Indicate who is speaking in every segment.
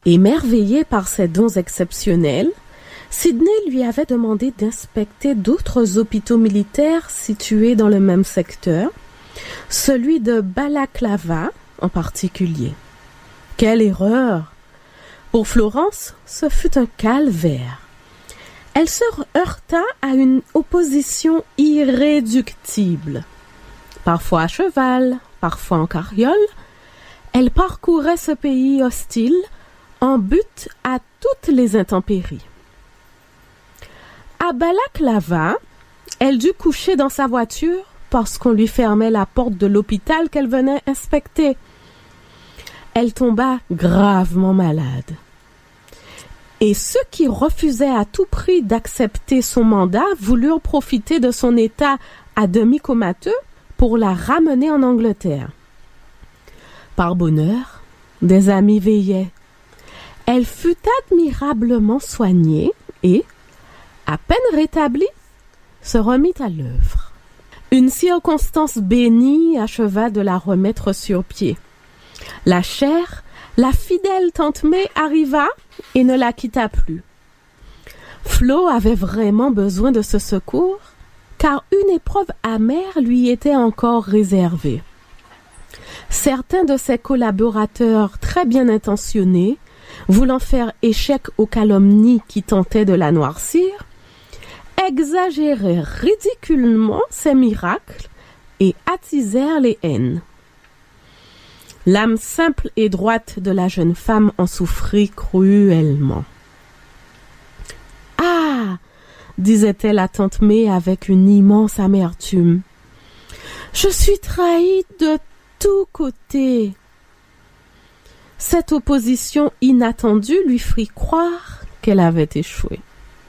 Speaker 1: Émerveillé par ses dons exceptionnels, Sidney lui avait demandé d'inspecter d'autres hôpitaux militaires situés dans le même secteur, celui de Balaklava en particulier. Quelle erreur! Pour Florence, ce fut un calvaire. Elle se heurta à une opposition irréductible. Parfois à cheval, parfois en carriole, elle parcourait ce pays hostile en butte à toutes les intempéries. À Balaklava, elle dut coucher dans sa voiture parce qu'on lui fermait la porte de l'hôpital qu'elle venait inspecter. Elle tomba gravement malade. Et ceux qui refusaient à tout prix d'accepter son mandat voulurent profiter de son état à demi comateux pour la ramener en Angleterre. Par bonheur, des amis veillaient. Elle fut admirablement soignée et, à peine rétablie, se remit à l'œuvre. Une circonstance bénie acheva de la remettre sur pied. La chère, la fidèle tante May arriva et ne la quitta plus. Flo avait vraiment besoin de ce secours, car une épreuve amère lui était encore réservée. Certains de ses collaborateurs très bien intentionnés, voulant faire échec aux calomnies qui tentaient de la noircir, exagérèrent ridiculement ses miracles et attisèrent les haines. L'âme simple et droite de la jeune femme en souffrit cruellement. « Ah !» disait-elle à tante May avec une immense amertume. « Je suis trahie de tous côtés. » Cette opposition inattendue lui fit croire qu'elle avait échoué.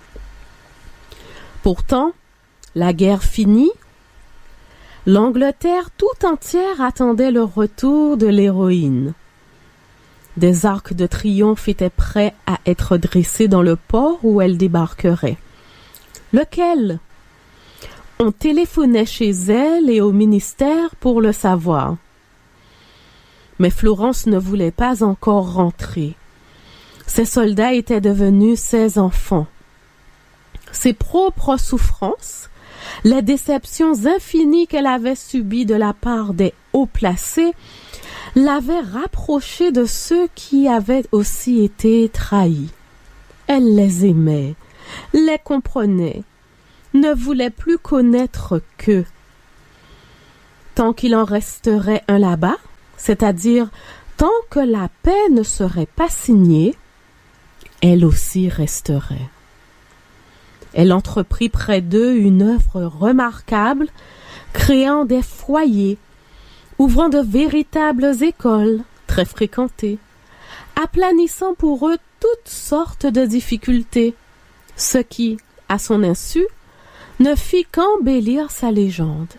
Speaker 1: Pourtant, la guerre finie, l'Angleterre tout entière attendait le retour de l'héroïne. Des arcs de triomphe étaient prêts à être dressés dans le port où elle débarquerait. Lequel? On téléphonait chez elle et au ministère pour le savoir. Mais Florence ne voulait pas encore rentrer. Ses soldats étaient devenus ses enfants. Ses propres souffrances, les déceptions infinies qu'elle avait subies de la part des hauts placés, l'avaient rapprochée de ceux qui avaient aussi été trahis. Elle les aimait, les comprenait, ne voulait plus connaître qu'eux. Tant qu'il en resterait un là-bas, c'est-à-dire tant que la paix ne serait pas signée, elle aussi resterait. Elle entreprit près d'eux une œuvre remarquable, créant des foyers, ouvrant de véritables écoles très fréquentées, aplanissant pour eux toutes sortes de difficultés, ce qui, à son insu, ne fit qu'embellir sa légende.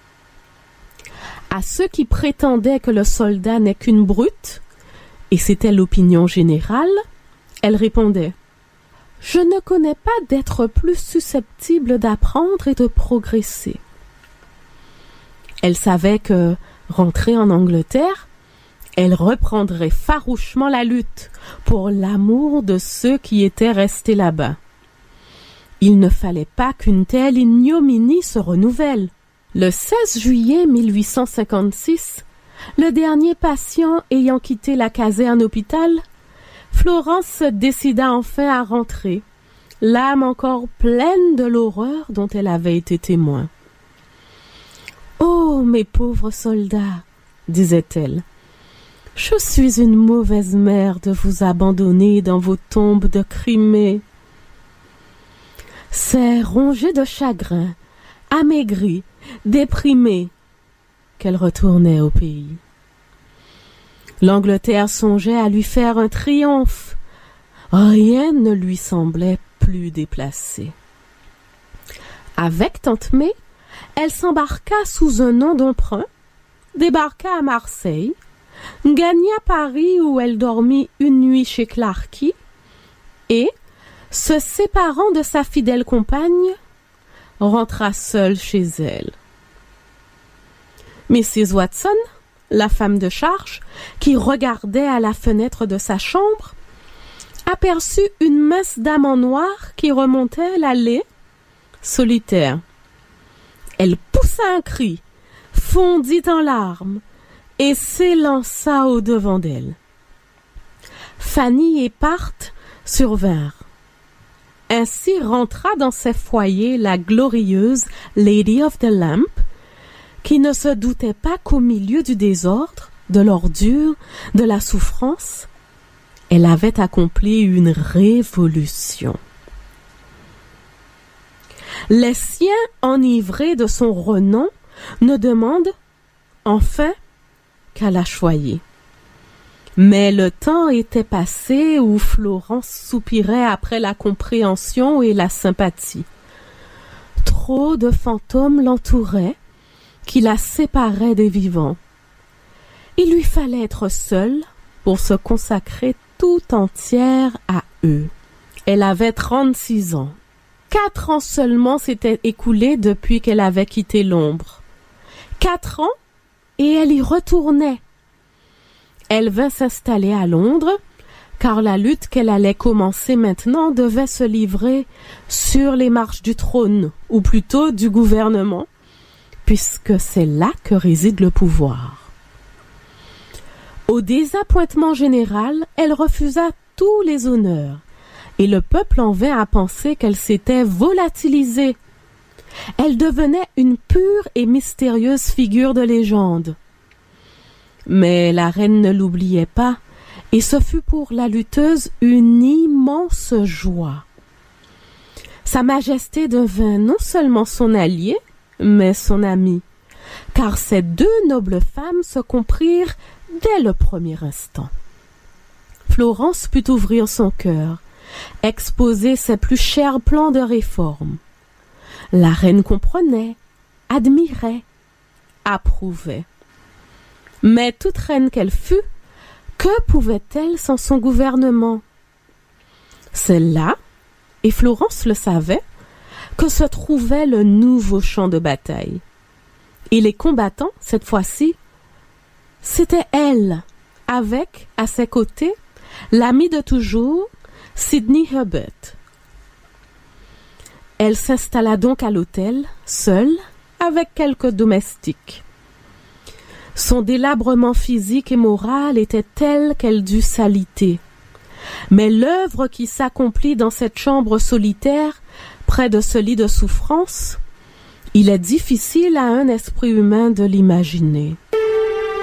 Speaker 1: À ceux qui prétendaient que le soldat n'est qu'une brute, et c'était l'opinion générale, elle répondait: « Je ne connais pas d'être plus susceptible d'apprendre et de progresser. » Elle savait que, rentrée en Angleterre, elle reprendrait farouchement la lutte pour l'amour de ceux qui étaient restés là-bas. Il ne fallait pas qu'une telle ignominie se renouvelle. Le 16 juillet 1856, le dernier patient ayant quitté la caserne hôpital, Florence se décida enfin à rentrer, l'âme encore pleine de l'horreur dont elle avait été témoin. « Oh, mes pauvres soldats !» disait-elle. « Je suis une mauvaise mère de vous abandonner dans vos tombes de Crimée. » C'est rongée de chagrin, amaigrie, déprimée, qu'elle retournait au pays. L'Angleterre songeait à lui faire un triomphe. Rien ne lui semblait plus déplacé. Avec tante May, elle s'embarqua sous un nom d'emprunt, débarqua à Marseille, gagna Paris où elle dormit une nuit chez Clarky et, se séparant de sa fidèle compagne, rentra seule chez elle. Mrs. Watson, la femme de charge, qui regardait à la fenêtre de sa chambre, aperçut une mince dame en noir qui remontait l'allée solitaire. Elle poussa un cri, fondit en larmes et s'élança au-devant d'elle. Fanny et Parthe survinrent. Ainsi rentra dans ses foyers la glorieuse Lady of the Lamp, qui ne se doutait pas qu'au milieu du désordre, de l'ordure, de la souffrance, elle avait accompli une révolution. Les siens, enivrés de son renom, ne demandent, enfin, qu'à la choyer. Mais le temps était passé où Florence soupirait après la compréhension et la sympathie. Trop de fantômes l'entouraient, qui la séparaient des vivants. Il lui fallait être seule pour se consacrer tout entière à eux. Elle avait 36 ans. 4 ans seulement s'étaient écoulés depuis qu'elle avait quitté l'ombre. 4 ans, et elle y retournait. Elle vint s'installer à Londres, car la lutte qu'elle allait commencer maintenant devait se livrer sur les marches du trône, ou plutôt du gouvernement, puisque c'est là que réside le pouvoir. Au désappointement général, elle refusa tous les honneurs, et le peuple en vint à penser qu'elle s'était volatilisée. Elle devenait une pure et mystérieuse figure de légende. Mais la reine ne l'oubliait pas, et ce fut pour la lutteuse une immense joie. Sa Majesté devint non seulement son allié, mais son amie, car ces 2 nobles femmes se comprirent dès le premier instant. Florence put ouvrir son cœur, exposer ses plus chers plans de réforme. La reine comprenait, admirait, approuvait. Mais toute reine qu'elle fût, que pouvait-elle sans son gouvernement? C'est là, et Florence le savait, que se trouvait le nouveau champ de bataille. Et les combattants, cette fois-ci, c'était elle, avec, à ses côtés, l'amie de toujours, Sidney Herbert. Elle s'installa donc à l'hôtel, seule, avec quelques domestiques. Son délabrement physique et moral était tel qu'elle dut s'aliter. Mais l'œuvre qui s'accomplit dans cette chambre solitaire, près de ce lit de souffrance, il est difficile à un esprit humain de l'imaginer.